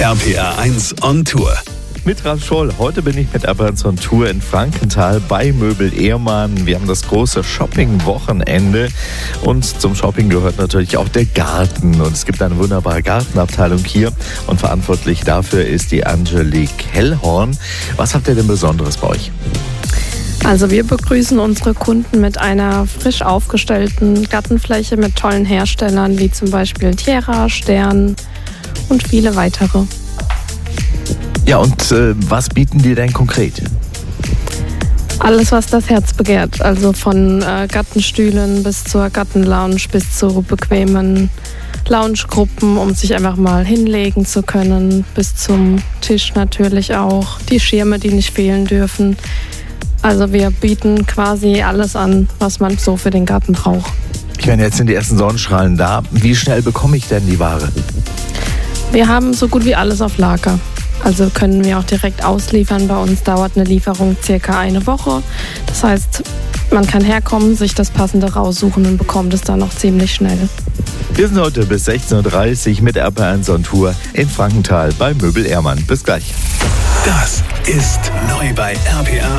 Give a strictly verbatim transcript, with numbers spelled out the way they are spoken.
R P R eins on Tour. Mit Ralf Scholl. Heute bin ich mit R P R eins on Tour in Frankenthal bei Möbel Ehrmann. Wir haben das große Shopping-Wochenende und zum Shopping gehört natürlich auch der Garten. Und es gibt eine wunderbare Gartenabteilung hier und verantwortlich dafür ist die Angelique Hellhorn. Was habt ihr denn Besonderes bei euch? Also wir begrüßen unsere Kunden mit einer frisch aufgestellten Gartenfläche mit tollen Herstellern wie zum Beispiel Tierra, Stern und viele weitere. Ja, und äh, was bieten die denn konkret? Alles, was das Herz begehrt. Also von äh, Gartenstühlen bis zur Gartenlounge bis zu bequemen Loungegruppen, um sich einfach mal hinlegen zu können, bis zum Tisch natürlich auch. Die Schirme, die nicht fehlen dürfen. Also wir bieten quasi alles an, was man so für den Garten braucht. Ich meine, jetzt sind die ersten Sonnenstrahlen da. Wie schnell bekomme ich denn die Ware? Wir haben so gut wie alles auf Lager. Also können wir auch direkt ausliefern. Bei uns dauert eine Lieferung circa eine Woche. Das heißt, man kann herkommen, sich das Passende raussuchen und bekommt es dann noch ziemlich schnell. Wir sind heute bis sechzehn Uhr dreißig mit R P R eins on Tour in Frankenthal bei Möbel Ehrmann. Bis gleich. Das ist neu bei R P R